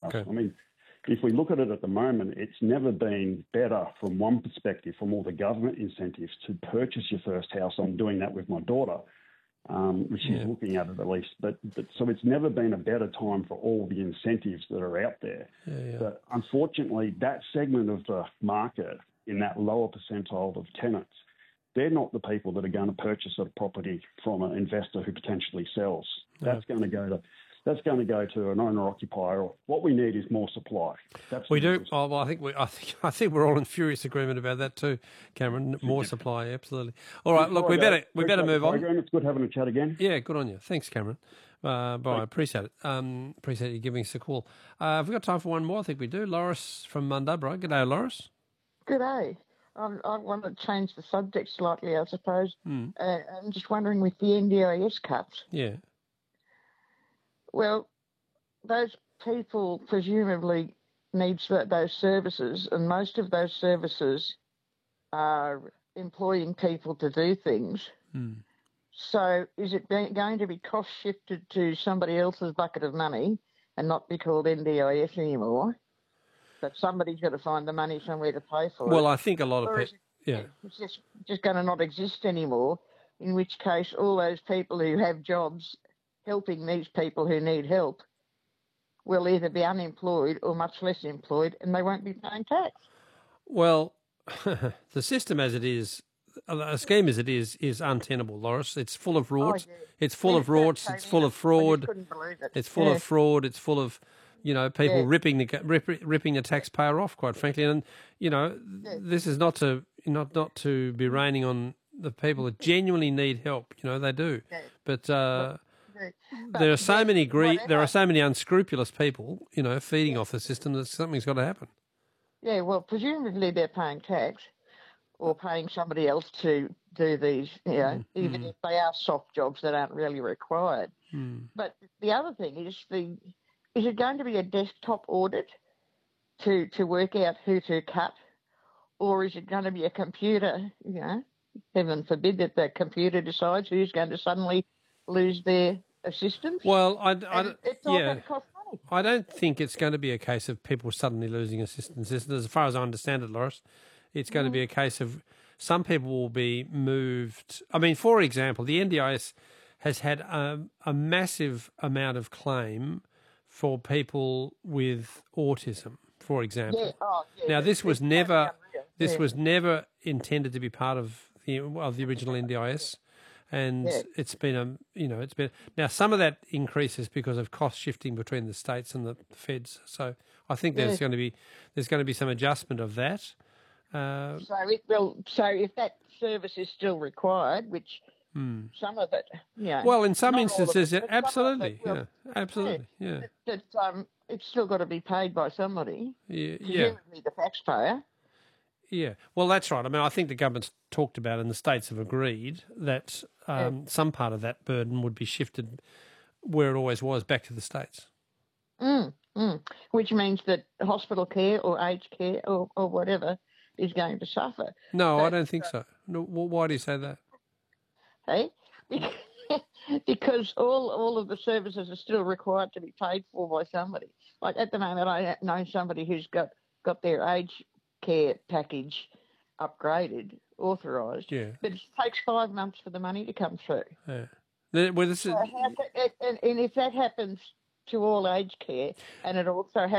Okay. I mean, if we look at it at the moment, it's never been better from one perspective, from all the government incentives to purchase your first house. I'm doing that with my daughter, which she's looking at it at least. But so it's never been a better time for all the incentives that are out there. But unfortunately, that segment of the market in that lower percentile of tenants, they're not the people that are going to purchase a property from an investor who potentially sells. That's going to go to an owner-occupier. What we need is more supply. We do. Oh, well, I think we're all in furious agreement about that too, Cameron. More supply, absolutely. All right, look, we better move on. It's good having a chat again. Yeah, good on you. Thanks, Cameron. Bye. I appreciate it. Appreciate you giving us a call. Have we got time for one more? I think we do. Loris from Mundubbera. G'day, Loris. G'day. I want to change the subject slightly, I suppose. I'm just wondering with the NDIS cuts. Yeah. Well, those people presumably need those services, and most of those services are employing people to do things. So is it going to be cost shifted to somebody else's bucket of money and not be called NDIS anymore? But somebody's got to find the money somewhere to pay for it. Well, I think a lot of people... Yeah. It's just going to not exist anymore, in which case all those people who have jobs helping these people who need help will either be unemployed or much less employed, and they won't be paying tax. Well, the system as it is, a scheme as it is untenable, Loris. It's full of rorts. It's full of rorts. It's full of fraud. It's full of fraud. It's full of, people ripping the taxpayer off, quite frankly. And, this is not to be raining on the people that genuinely need help. They do. But there are so many unscrupulous people, feeding off the system that something's got to happen. Yeah, well, presumably they're paying tax or paying somebody else to do these, even if they are soft jobs that aren't really required. But the other thing is is it going to be a desktop audit to work out who to cut, or is it going to be a computer, heaven forbid that the computer decides who's going to suddenly lose their assistance? Well, it's all going to cost money. I don't think it's going to be a case of people suddenly losing assistance. As far as I understand it, Loris, it's going to be a case of some people will be moved. I mean, for example, the NDIS has had a massive amount of claim for people with autism, for example. Now, this was never intended to be part of the original NDIS. And it's been now some of that increases because of cost shifting between the states and the feds. So I think there's going to be some adjustment of that. So if that service is still required, which some of it, well, in some instances, absolutely, that it's still got to be paid by somebody. Presumably the taxpayer. Yeah, well, that's right. I mean, I think the government's talked about and the states have agreed that some part of that burden would be shifted where it always was, back to the states. Which means that hospital care or aged care or whatever is going to suffer. No, I don't think so. No, why do you say that? Hey? Because all of the services are still required to be paid for by somebody. Like at the moment, I know somebody who's got their aged care package upgraded, authorised, but it takes 5 months for the money to come through. Yeah. And if that happens to all aged care, and it also happens